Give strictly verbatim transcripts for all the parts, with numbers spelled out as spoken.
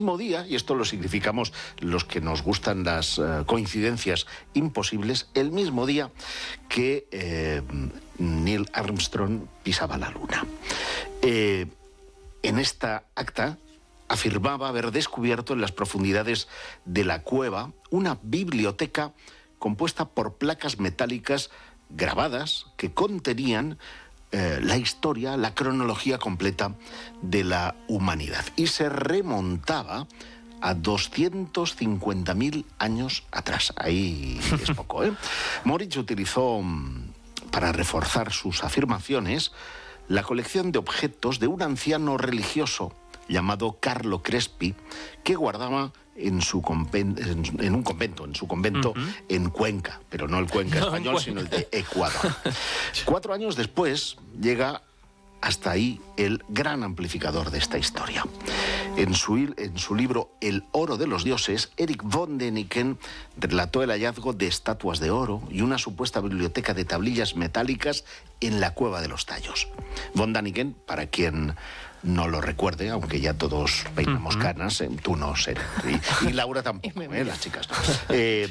mismo día, y esto lo significamos los que nos gustan las uh, coincidencias imposibles, el mismo día que eh, Neil Armstrong pisaba la Luna. Eh, en esta acta afirmaba haber descubierto en las profundidades de la cueva una biblioteca compuesta por placas metálicas grabadas que contenían Eh, la historia, la cronología completa de la humanidad. Y se remontaba a doscientos cincuenta mil años atrás. Ahí es poco, ¿eh? Moritz utilizó, para reforzar sus afirmaciones, la colección de objetos de un anciano religioso llamado Carlo Crespi, que guardaba en, su conven en, en un convento, en su convento uh-huh. en Cuenca, pero no el Cuenca no, español, sino el de Ecuador. Cuatro años después llega hasta ahí el gran amplificador de esta historia. En su, en su libro El oro de los dioses, Erich von Däniken relató el hallazgo de estatuas de oro y una supuesta biblioteca de tablillas metálicas en la cueva de los Tallos. Von Däniken, para quien no lo recuerde, aunque ya todos peinamos uh-huh. canas, eh, tú no, Sera, y, y Laura tampoco, eh, las chicas no. Eh,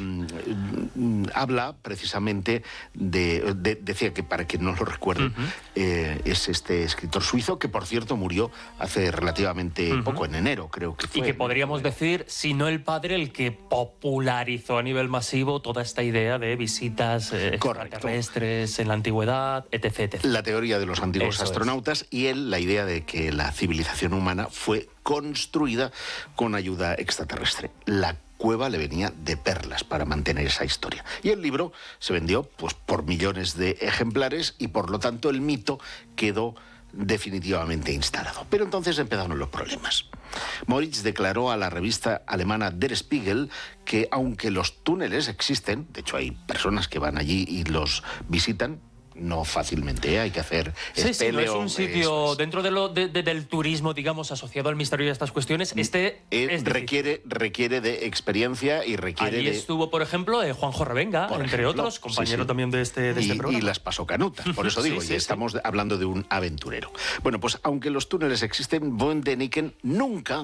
habla precisamente de, de, decía que para quien no lo recuerde, uh-huh. eh, es este escritor suizo que, por cierto, murió hace relativamente uh-huh. poco, en enero, creo que fue. Y que podríamos decir, si no el padre, el que popularizó a nivel masivo toda esta idea de visitas eh, extraterrestres en la antigüedad, etcétera, etcétera. La teoría de los antiguos Eso astronautas es. Y él, la idea de que la civilización humana fue construida con ayuda extraterrestre. La cueva le venía de perlas para mantener esa historia. Y el libro se vendió pues, por millones de ejemplares y por lo tanto el mito quedó definitivamente instalado. Pero entonces empezaron los problemas. Moritz declaró a la revista alemana Der Spiegel que aunque los túneles existen, de hecho hay personas que van allí y los visitan, no fácilmente, ¿eh? Hay que hacer sí, sí, no es un espeleo, sitio es, dentro de lo, de, de, del turismo, digamos, asociado al misterio de estas cuestiones. Este eh, es requiere, requiere de experiencia y requiere Allí de... estuvo, por ejemplo, eh, Juanjo Revenga, por entre ejemplo, otros, compañero sí, sí. también de este, de y, este programa. Y las pasó canutas, por eso digo, sí, y sí, estamos sí. hablando de un aventurero. Bueno, pues aunque los túneles existen, von Däniken nunca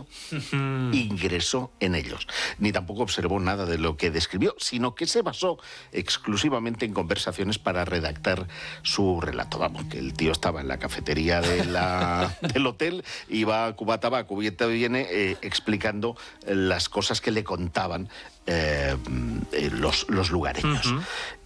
ingresó en ellos, ni tampoco observó nada de lo que describió, sino que se basó exclusivamente en conversaciones para redactar su relato. Vamos, que el tío estaba en la cafetería de la, del hotel, iba a cubata va, cubierta viene, eh, explicando las cosas que le contaban eh, eh, los, los lugareños. Uh-huh.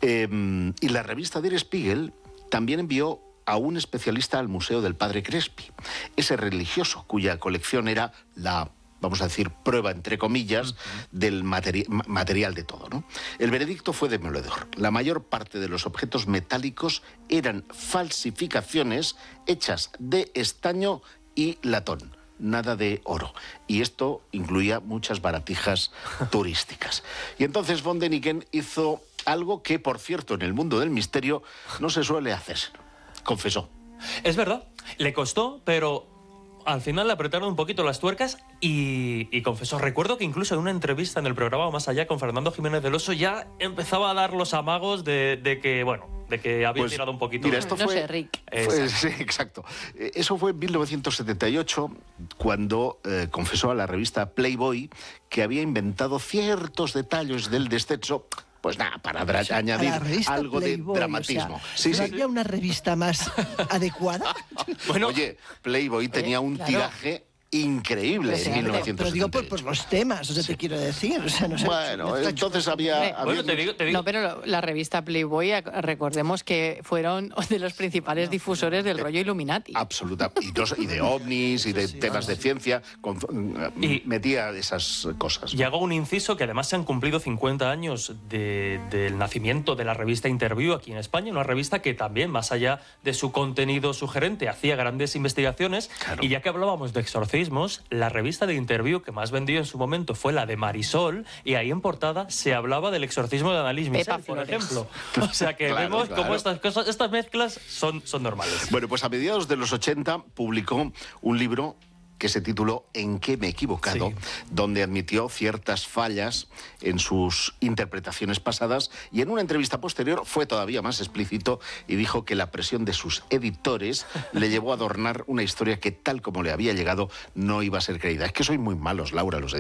eh, y la revista Der Spiegel también envió a un especialista al Museo del Padre Crespi, ese religioso cuya colección era la, vamos a decir, prueba, entre comillas, uh-huh. del materi material de todo, ¿no? El veredicto fue demoledor. La mayor parte de los objetos metálicos eran falsificaciones hechas de estaño y latón, nada de oro. Y esto incluía muchas baratijas turísticas. Y entonces von Däniken hizo algo que, por cierto, en el mundo del misterio no se suele hacer. Confesó. Es verdad, le costó, pero al final le apretaron un poquito las tuercas y, y confesó. Recuerdo que incluso en una entrevista en el programa Más Allá con Fernando Jiménez del Oso ya empezaba a dar los amagos de, de que, bueno, de que había pues, tirado un poquito. Mira, esto no fue, sé, Rick. Fue, sí, exacto. Eso fue en mil novecientos setenta y ocho, cuando eh, confesó a la revista Playboy que había inventado ciertos detalles del descenso. Pues nada, para o sea, añadir algo Playboy, de dramatismo. O sea, sí, ¿no sí. había una revista más adecuada? Bueno, oye, Playboy tenía un claro. tiraje increíble o sea, en mil novecientos setenta y ocho. Pero digo por, por los temas, o sea, sí. te quiero decir. O sea, no sé, bueno, entonces había... había bueno, te digo, te digo. No, pero la revista Playboy, recordemos que fueron de los principales no, difusores del eh, rollo Illuminati. Absoluta. Y, dos, y de ovnis, y de sí, temas sí. de ciencia. Con, y metía esas cosas. Y hago un inciso que además se han cumplido cincuenta años de, del nacimiento de la revista Interview aquí en España, una revista que también, más allá de su contenido sugerente, hacía grandes investigaciones. Claro. Y ya que hablábamos de exorcismos, la revista de Interview que más vendió en su momento fue la de Marisol, y ahí en portada se hablaba del exorcismo de Annalise Michel, por ejemplo. O sea que claro, vemos claro. cómo estas cosas, estas mezclas son, son normales. Bueno, pues a mediados de los ochenta publicó un libro que se tituló ¿En qué me he equivocado?, Sí. donde admitió ciertas fallas en sus interpretaciones pasadas, y en una entrevista posterior fue todavía más explícito y dijo que la presión de sus editores le llevó a adornar una historia que, tal como le había llegado, no iba a ser creída. Es que sois muy malos, Laura, los